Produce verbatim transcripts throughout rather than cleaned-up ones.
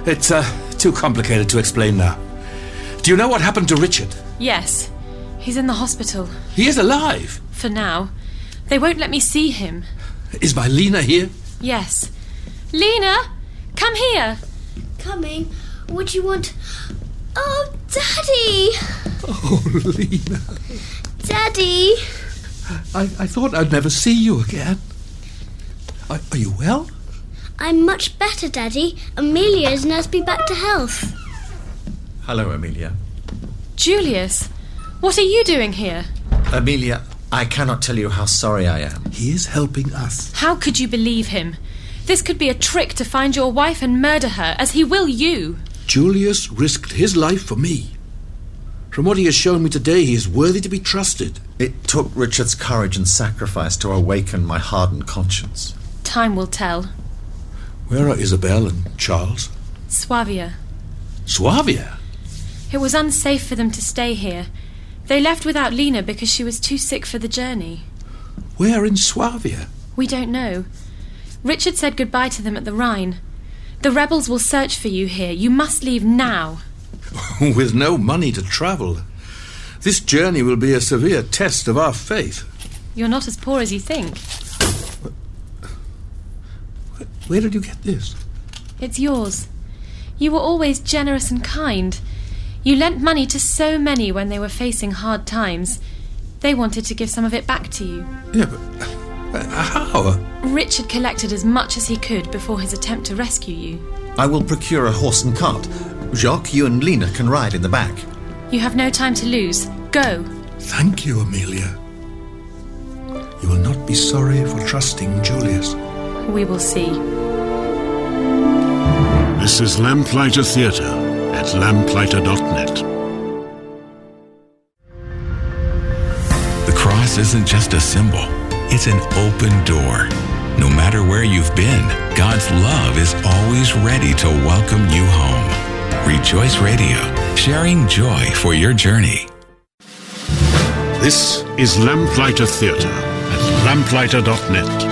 It's uh, too complicated to explain now. Do you know what happened to Richard? Yes. He's in the hospital. He is alive? For now. They won't let me see him. Is my Lena here? Yes. Lena! Come here! Coming? What do you want? Oh, Daddy! Oh, Lena. Daddy! I, I thought I'd never see you again. Are, are you well? I'm much better, Daddy. Amelia has nursed me back to health. Hello, Amelia. Julius, what are you doing here? Amelia, I cannot tell you how sorry I am. He is helping us. How could you believe him? This could be a trick to find your wife and murder her, as he will you. Julius risked his life for me. From what he has shown me today, he is worthy to be trusted. It took Richard's courage and sacrifice to awaken my hardened conscience. Time will tell. Where are Isabel and Charles? Swavia. Swavia? It was unsafe for them to stay here. They left without Lena because she was too sick for the journey. Where in Swavia? We don't know. Richard said goodbye to them at the Rhine. The rebels will search for you here. You must leave now. With no money to travel. This journey will be a severe test of our faith. You're not as poor as you think. Where did you get this? It's yours. You were always generous and kind. You lent money to so many when they were facing hard times. They wanted to give some of it back to you. Yeah, but uh, how? Richard collected as much as he could before his attempt to rescue you. I will procure a horse and cart. Jacques, you and Lena can ride in the back. You have no time to lose. Go. Thank you, Amelia. You will not be sorry for trusting Julius. We will see. This is Lamplighter Theatre at lamplighter dot net. The cross isn't just a symbol, it's an open door. No matter where you've been, God's love is always ready to welcome you home. Rejoice Radio, sharing joy for your journey. This is Lamplighter Theatre at lamplighter dot net.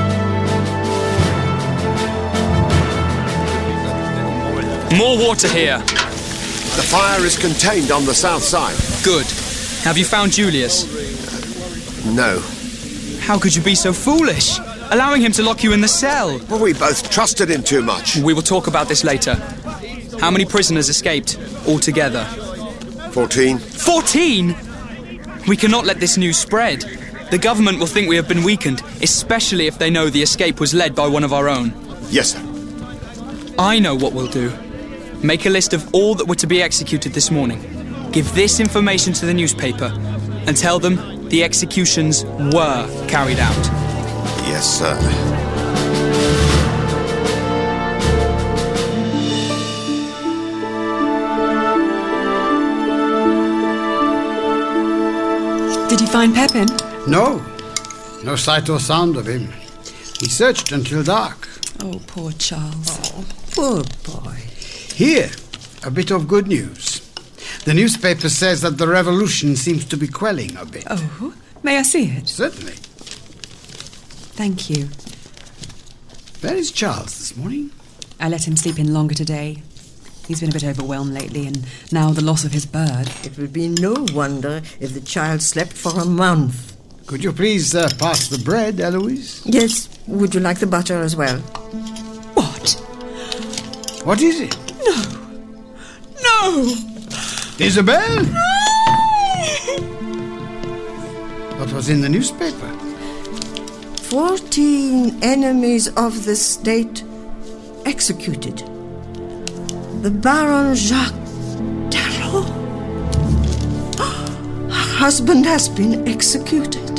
More water here. The fire is contained on the south side. Good. Have you found Julius? No. How could you be so foolish? Allowing him to lock you in the cell. Well, we both trusted him too much. We will talk about this later. How many prisoners escaped altogether? Fourteen. Fourteen? We cannot let this news spread. The government will think we have been weakened, especially if they know the escape was led by one of our own. Yes, sir. I know what we'll do. Make a list of all that were to be executed this morning. Give this information to the newspaper and tell them the executions were carried out. Yes, sir. Did you find Pepin? No. No sight or sound of him. We searched until dark. Oh, poor Charles. Oh, poor boy. Here, a bit of good news. The newspaper says that the revolution seems to be quelling a bit. Oh, may I see it? Certainly. Thank you. Where is Charles this morning? I let him sleep in longer today. He's been a bit overwhelmed lately, and now the loss of his bird. It would be no wonder if the child slept for a month. Could you please uh, pass the bread, Eloise? Yes. Would you like the butter as well? What? What is it? No. No! Isabel? What was in the newspaper? Fourteen enemies of the state executed. The Baron Jacques Darrow. Her husband has been executed.